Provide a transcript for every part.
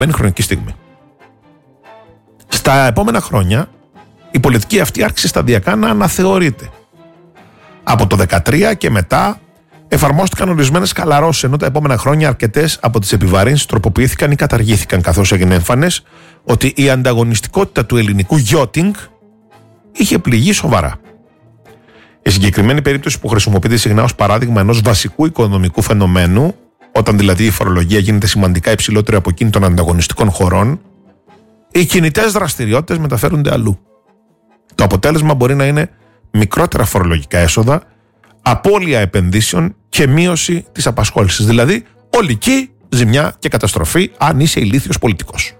χρονική στιγμή. Στα επόμενα χρόνια η πολιτική αυτή άρχισε σταδιακά να αναθεωρείται. Από το 2013 και μετά εφαρμόστηκαν ορισμένες χαλαρώσεις, ενώ τα επόμενα χρόνια αρκετές από τις επιβαρύνσεις τροποποιήθηκαν ή καταργήθηκαν, καθώς έγινε εμφανές ότι η ανταγωνιστικότητα του ελληνικού yachting είχε πληγεί σοβαρά. Η συγκεκριμένη περίπτωση που χρησιμοποιείται συχνά ως παράδειγμα ενός βασικού οικονομικού φαινομένου, όταν δηλαδή η φορολογία γίνεται σημαντικά υψηλότερη από εκείνη των ανταγωνιστικών χωρών, οι κινητές δραστηριότητες μεταφέρονται αλλού. Το αποτέλεσμα μπορεί να είναι μικρότερα φορολογικά έσοδα, απώλεια επενδύσεων και μείωση της απασχόλησης. Δηλαδή, ολική ζημιά και καταστροφή αν είσαι ηλίθιος πολιτικός.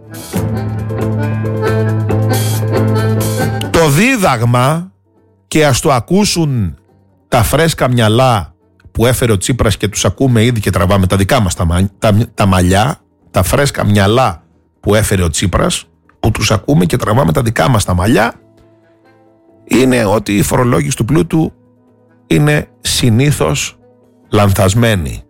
Το δίδαγμα, και ας το ακούσουν τα φρέσκα μυαλά που έφερε ο Τσίπρας και τους ακούμε ήδη και τραβάμε τα δικά μας τα μαλλιά, τα φρέσκα μυαλά που έφερε ο Τσίπρας, που τους ακούμε και τραβάμε τα δικά μας τα μαλλιά, είναι ότι η φορολόγηση του πλούτου είναι συνήθως λανθασμένη.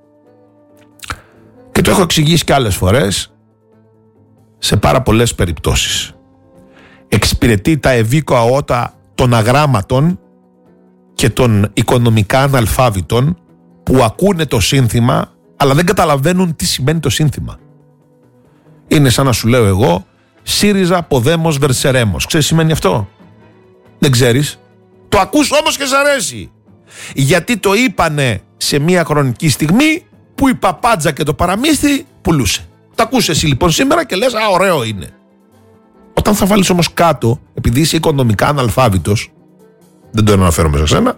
Και το έχω εξηγήσει και άλλες φορές σε πάρα πολλές περιπτώσεις. Εξυπηρετεί τα ευήκοα ότα των αγράμματων και των οικονομικά αναλφάβητων που ακούνε το σύνθημα αλλά δεν καταλαβαίνουν τι σημαίνει το σύνθημα. Είναι σαν να σου λέω εγώ ΣΥΡΙΖΑ Ποδέμος Βερσερέμος. Ξέρεις τι σημαίνει αυτό? Δεν ξέρεις. Το ακούς όμως και σ' αρέσει. Γιατί το είπανε σε μια χρονική στιγμή που η παπάντζα και το παραμύθι πουλούσε. Το ακούς εσύ λοιπόν σήμερα και λες ωραίο είναι. Όταν θα βάλεις όμως κάτω, επειδή είσαι οικονομικά αναλφάβητος, δεν το αναφέρομαι σε σένα,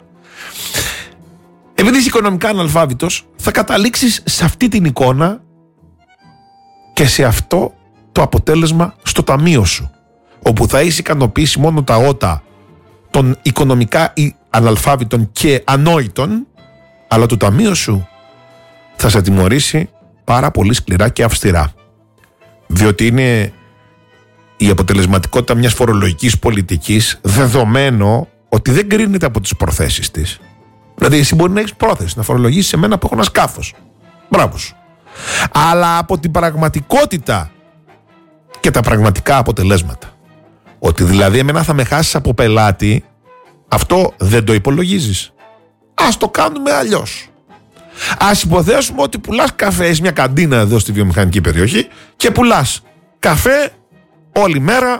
επειδή είσαι οικονομικά αναλφάβητος, θα καταλήξεις σε αυτή την εικόνα και σε αυτό το αποτέλεσμα στο ταμείο σου, όπου θα είσαι ικανοποιήσει μόνο τα ότα των οικονομικά αναλφάβητων και ανόητων, αλλά το ταμείο σου θα σε τιμωρήσει πάρα πολύ σκληρά και αυστηρά. Διότι είναι η αποτελεσματικότητα μιας φορολογικής πολιτικής δεδομένο ότι δεν κρίνεται από τις προθέσεις της. Δηλαδή εσύ μπορεί να έχεις πρόθεση να φορολογήσεις εμένα που έχω ένα σκάφος. Μπράβο σου. Αλλά από την πραγματικότητα και τα πραγματικά αποτελέσματα. Ότι δηλαδή εμένα θα με χάσεις από πελάτη, αυτό δεν το υπολογίζεις. Ας το κάνουμε αλλιώς. Ας υποθέσουμε ότι πουλάς καφέ, είσαι μια καντίνα εδώ στη βιομηχανική περιοχή και πουλάς καφέ όλη μέρα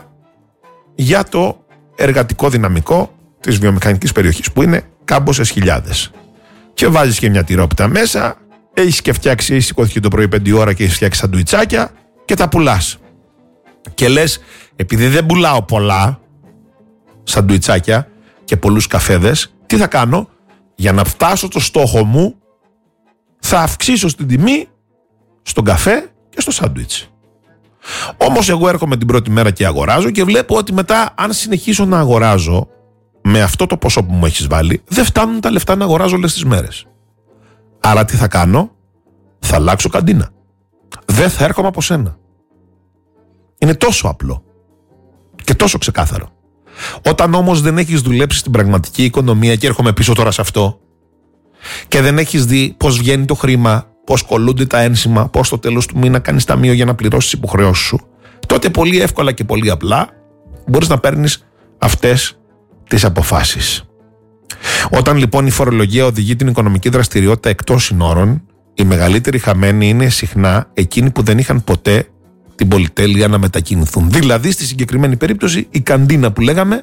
για το εργατικό δυναμικό της βιομηχανικής περιοχής που είναι κάμποσες χιλιάδες. Και βάζεις και μια τυρόπιτα μέσα, έχεις και φτιάξει, έχεις σηκώθηκε το πρωί 5 ώρα και έχεις φτιάξει σαντουιτσάκια και τα πουλάς. Και λες, επειδή δεν πουλάω πολλά σαντουιτσάκια και πολλούς καφέδες, τι θα κάνω? Για να φτάσω το στόχο μου θα αυξήσω στην τιμή στον καφέ και στο σάντουιτς. Όμως εγώ έρχομαι την πρώτη μέρα και αγοράζω και βλέπω ότι μετά αν συνεχίσω να αγοράζω με αυτό το ποσό που μου έχεις βάλει, δεν φτάνουν τα λεφτά να αγοράζω όλες τις μέρες. Άρα τι θα κάνω? Θα αλλάξω καντίνα. Δεν θα έρχομαι από σένα. Είναι τόσο απλό και τόσο ξεκάθαρο. Όταν όμως δεν έχεις δουλέψει στην πραγματική οικονομία, και έρχομαι πίσω τώρα σε αυτό, και δεν έχεις δει πώς βγαίνει το χρήμα, πώς κολλούνται τα ένσημα, πώς στο τέλος του μήνα κάνεις ταμείο για να πληρώσεις τις υποχρεώσεις σου, τότε πολύ εύκολα και πολύ απλά μπορείς να παίρνεις αυτές τις αποφάσεις. Όταν λοιπόν η φορολογία οδηγεί την οικονομική δραστηριότητα εκτός συνόρων, οι μεγαλύτεροι χαμένοι είναι συχνά εκείνοι που δεν είχαν ποτέ την πολυτέλεια να μετακινηθούν. Δηλαδή στη συγκεκριμένη περίπτωση η καντίνα που λέγαμε,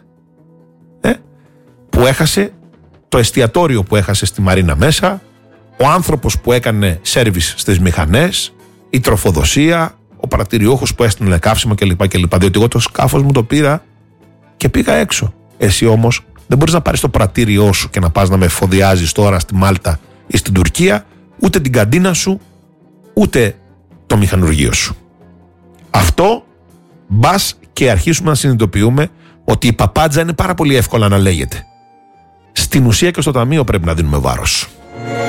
που έχασε, το εστιατόριο που έχασε στη Μαρίνα μέσα, ο άνθρωπος που έκανε σέρβις στις μηχανές, η τροφοδοσία, ο παρατηριούχος που έστειλε καύσιμο κλπ. Διότι εγώ το σκάφος μου το πήρα και πήγα έξω. Εσύ όμως δεν μπορείς να πάρεις το πρατήριό σου και να πας να με εφοδιάζεις τώρα στη Μάλτα ή στην Τουρκία, ούτε την καντίνα σου, ούτε το μηχανουργείο σου. Αυτό μπας και αρχίσουμε να συνειδητοποιούμε ότι η παπάντζα είναι πάρα πολύ εύκολα να λέγεται. Στην ουσία και στο ταμείο πρέπει να δίνουμε βάρος.